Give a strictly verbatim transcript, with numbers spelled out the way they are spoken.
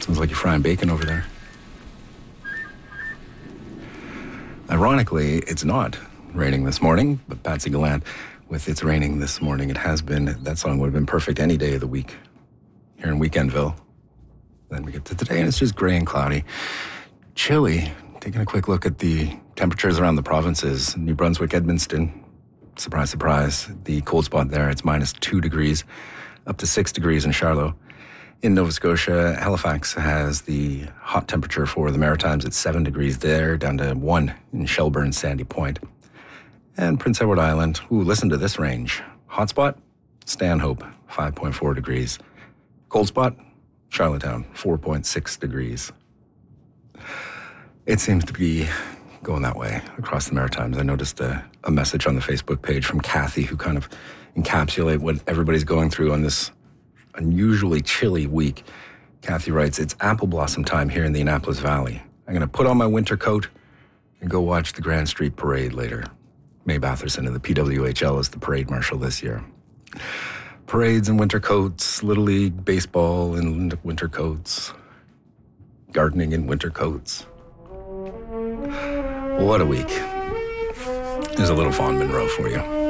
Sounds like you're frying bacon over there. Ironically, it's not raining this morning, but Patsy Gallant, with It's Raining This Morning, It Has Been, that song would have been perfect any day of the week here in Weekendville. Then we get to today, and it's just gray and cloudy. Chilly. Taking a quick look at the temperatures around the provinces. New Brunswick, Edmundston, surprise, surprise, the cold spot there, it's minus two degrees, up to six degrees in Charlotte. In Nova Scotia, Halifax has the hot temperature for the Maritimes at seven degrees there, down to one in Shelburne, Sandy Point. And Prince Edward Island, ooh, listen to this range. Hotspot, Stanhope, five point four degrees. Cold spot, Charlottetown, four point six degrees. It seems to be going that way across the Maritimes. I noticed a, a message on the Facebook page from Kathy who kind of encapsulate what everybody's going through on this unusually chilly week. Kathy writes, it's apple blossom time here in the Annapolis Valley. I'm going to put on my winter coat and go watch the Grand Street Parade later. Mae Batherson of the P W H L is the parade marshal this year. Parades in winter coats, Little League baseball in winter coats, gardening in winter coats. What a week. There's a little Fawn Monroe for you.